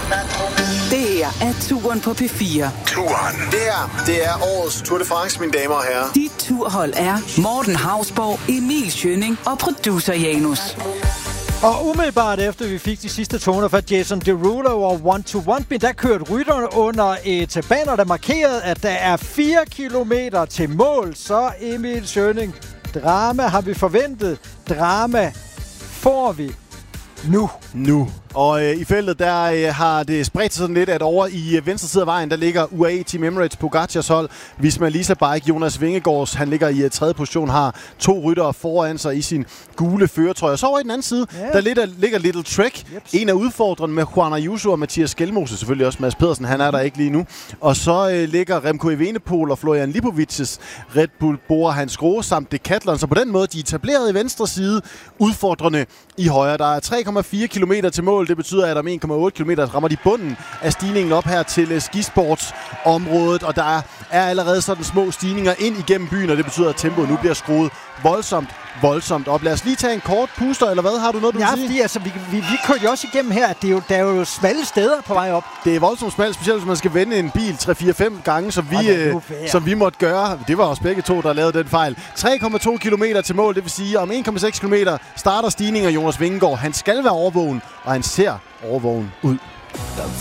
Det her er Turen på P4. Turen. Det er årets Tour de France, mine damer og herrer. Dit turhold er Morten Hausborg, Emil Schønning og producer Janus. Og umiddelbart efter vi fik de sidste toner fra Jason Derulo og One to One, der kørte rytterne under et banner, der markerede, at der er 4 kilometer til mål. Så Emil Schønning, drama har vi forventet. Drama får vi nu. Og i feltet, der har det spredt sig sådan lidt, at over i venstre side af vejen, der ligger UAE Team Emirates Pogacars hold. Visma Lease Bike, Jonas Vingegaards, han ligger i tredje position, har 2 ryttere foran sig i sin gule førertrøje. Så over i den anden side, der ligger Little Trek. En af udfordrerne med Juan Ayuso og Mathias Skelmose, selvfølgelig også Mads Pedersen, han er der ikke lige nu. Og så ligger Remco Evenepoel og Florian Lipovic's Red Bull Bora Hans Grohe samt Decathlon. Så på den måde, de er etableret i venstre side, udfordrende i højre. Der er 3,4 kilometer til mål. Det betyder, at om 1,8 kilometer rammer de bunden af stigningen op her til skisportsområdet, og der er allerede sådan små stigninger ind igennem byen, og det betyder, at tempoet nu bliver skruet voldsomt op. Lad os lige tage en kort puster, eller hvad? Har du noget, du vil sige? Fordi altså, vi kørte jo også igennem her, at der er jo smalle steder på vej op. Det er voldsomt smalt, specielt hvis man skal vende en bil 3-4-5 gange, som vi måtte gøre. Det var også begge to, der lavede den fejl. 3,2 kilometer til mål, det vil sige, om 1,6 kilometer starter stigningen af Jonas Vingegaard. Han skal være overvågen, og han ser overvågen ud.